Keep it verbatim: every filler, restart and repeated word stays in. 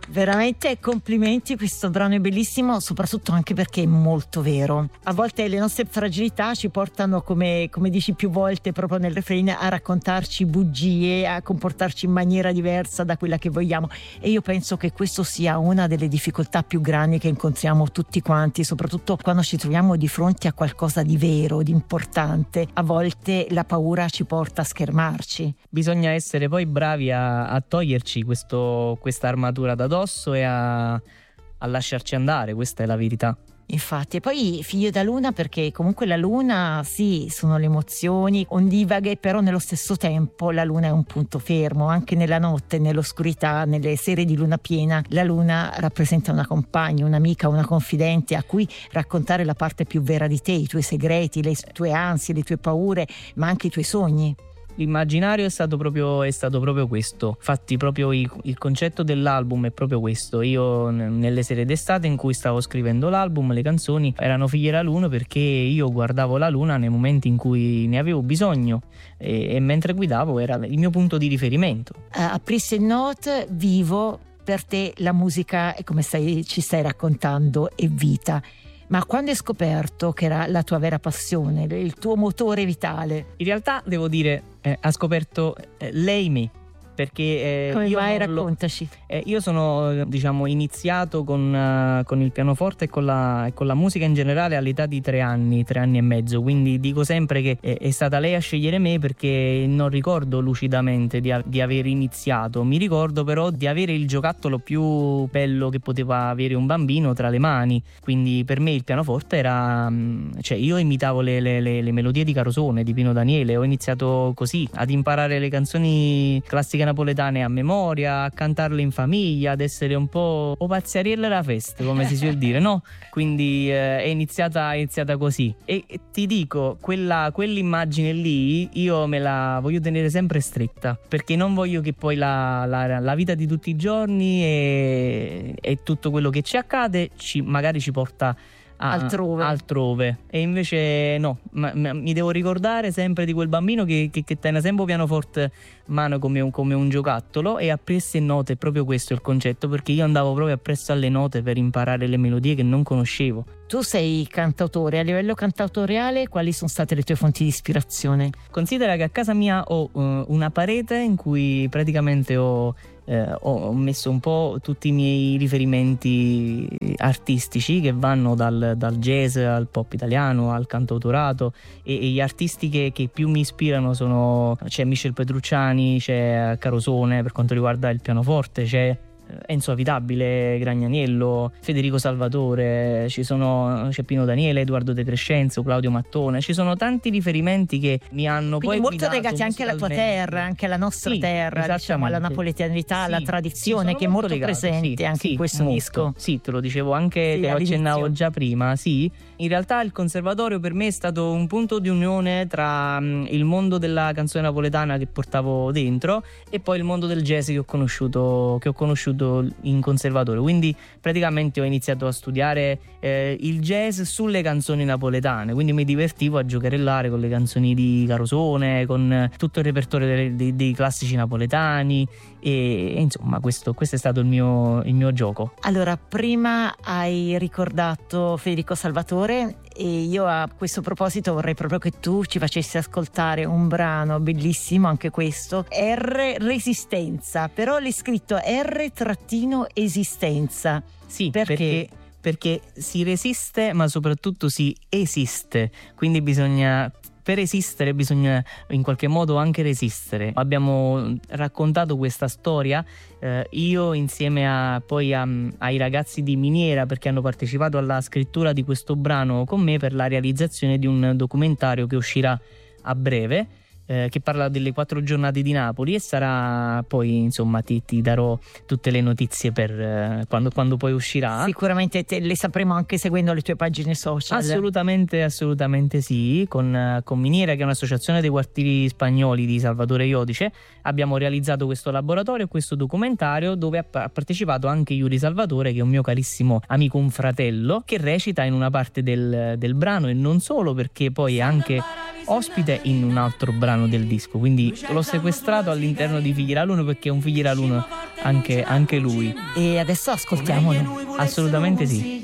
Veramente complimenti, questo brano è bellissimo, soprattutto anche perché è molto vero. A volte le nostre fragilità ci portano, come, come dici più volte proprio nel refrain, a raccontarci bugie, a comportarci in maniera diversa da quella che vogliamo, e io penso che questo sia una delle difficoltà più grandi che incontriamo tutti quanti, soprattutto quando ci troviamo di fronte a qualcosa di vero, di importante. A volte la paura ci porta a schermarci. Bisogna essere poi bravi a, a toglierci questo, questa armatura da e a, a lasciarci andare, questa è la verità. Infatti, e poi figlio da luna, perché comunque la luna sì, sono le emozioni ondivaghe, però nello stesso tempo la luna è un punto fermo, anche nella notte, nell'oscurità, nelle sere di luna piena. La luna rappresenta una compagna, un'amica, una confidente a cui raccontare la parte più vera di te, i tuoi segreti, le tue ansie, le tue paure, ma anche i tuoi sogni. L'immaginario è stato proprio, è stato proprio questo. Infatti proprio il, il concetto dell'album è proprio questo. Io n- nelle sere d'estate in cui stavo scrivendo l'album, le canzoni erano figlie della luna, perché io guardavo la luna nei momenti in cui ne avevo bisogno, e, e mentre guidavo era il mio punto di riferimento. Uh, a Prissy Note, vivo, per te la musica, è come stai, ci stai raccontando, è vita. Ma quando hai scoperto che era la tua vera passione, il tuo motore vitale? In realtà devo dire, eh, ha scoperto eh, lei me. Perché eh, come io mai, lo, raccontaci. Eh, io sono, diciamo, iniziato con, uh, con il pianoforte e con la, e con la musica in generale all'età di tre anni, tre anni e mezzo. Quindi dico sempre che è, è stata lei a scegliere me, perché non ricordo lucidamente di, di aver iniziato. Mi ricordo però di avere il giocattolo più bello che poteva avere un bambino tra le mani. Quindi per me il pianoforte era, cioè io imitavo le, le, le, le melodie di Carosone, di Pino Daniele. Ho iniziato così ad imparare le canzoni classiche napoletane a memoria, a cantarle in famiglia, ad essere un po' o pazzariella la festa, come si suol dire, no? Quindi eh, è iniziata, è iniziata così. E, e ti dico, quella, quell'immagine lì io me la voglio tenere sempre stretta, perché non voglio che poi la, la, la vita di tutti i giorni e, e tutto quello che ci accade ci, magari ci porta Ah, altrove. altrove e invece no, ma, ma, mi devo ricordare sempre di quel bambino che, che, che tiene sempre pianoforte mano come un, come un giocattolo, e appresso e note. È proprio questo il concetto, perché io andavo proprio appresso alle note per imparare le melodie che non conoscevo. Tu sei cantautore, a livello cantautoriale quali sono state le tue fonti di ispirazione? Considera che a casa mia ho uh, una parete in cui praticamente ho Eh, ho messo un po' tutti i miei riferimenti artistici, che vanno dal, dal jazz al pop italiano al cantautorato, e, e gli artisti che, che più mi ispirano sono, c'è Michel Petrucciani, c'è Carosone per quanto riguarda il pianoforte, c'è Enzo Avitabile, Gragnaniello, Federico Salvatore, ci sono, c'è Pino Daniele, Edoardo De Crescenzo, Claudio Mattone. Ci sono tanti riferimenti che mi hanno quindi poi molto legati anche alla tua terra, anche alla nostra sì, terra, diciamo, alla napoletanità, sì, alla tradizione, sì, che è molto legato, presente sì, anche sì, in questo molto. disco. Sì, te lo dicevo anche, sì, te lo all'inizio. accennavo già prima, sì. In realtà il conservatorio per me è stato un punto di unione tra um, il mondo della canzone napoletana che portavo dentro e poi il mondo del jazz che ho conosciuto, che ho conosciuto in conservatorio. Quindi praticamente ho iniziato a studiare eh, il jazz sulle canzoni napoletane, quindi mi divertivo a giocherellare con le canzoni di Carosone, con tutto il repertorio dei, dei, dei classici napoletani, e, e insomma questo, questo è stato il mio, il mio gioco. Allora, prima hai ricordato Federico Salvatore, e io a questo proposito vorrei proprio che tu ci facessi ascoltare un brano bellissimo, anche questo, R Resistenza, però l'hai scritto R trattino esistenza. Sì, perché? perché perché si resiste, ma soprattutto si esiste, quindi bisogna, per esistere bisogna in qualche modo anche resistere. Abbiamo raccontato questa storia eh, io insieme a, poi a, ai ragazzi di Miniera, perché hanno partecipato alla scrittura di questo brano con me per la realizzazione di un documentario che uscirà a breve, Eh, che parla delle quattro giornate di Napoli, e sarà poi, insomma, ti, ti darò tutte le notizie per eh, quando, quando poi uscirà. Sicuramente te, le sapremo anche seguendo le tue pagine social. Assolutamente, assolutamente sì. Con, con Miniera, che è un'associazione dei quartieri spagnoli di Salvatore Iodice, abbiamo realizzato questo laboratorio e questo documentario, dove ha, ha partecipato anche Yuri Salvatore, che è un mio carissimo amico, un fratello, che recita in una parte del, del brano, e non solo, perché poi è anche ospite in un altro brano del disco. Quindi l'ho sequestrato all'interno di Figli della Luna, perché un Figli della Luna anche, anche lui. E adesso ascoltiamolo. Assolutamente sì.